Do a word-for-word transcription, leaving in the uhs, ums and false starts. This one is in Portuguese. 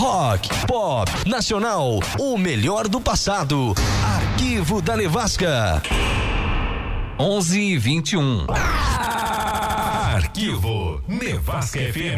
rock, pop, nacional, o melhor do passado. Arquivo da Nevasca. onze e vinte e um. Arquivo Nevasca F M.